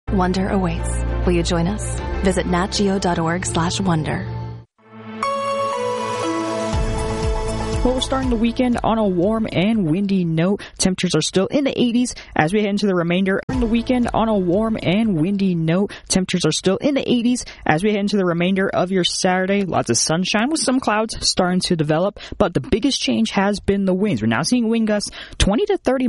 Wonder awaits. Will you join us? Visit natgeo.org/wonder. Well, we're starting the weekend on a warm and windy note. Temperatures are still in the 80s as we head into the remainder of the weekend on a warm and windy note. Temperatures are still in the 80s as we head into the remainder of your Saturday. Lots of sunshine with some clouds starting to develop, but the biggest change has been the winds. We're now seeing wind gusts 20 to 30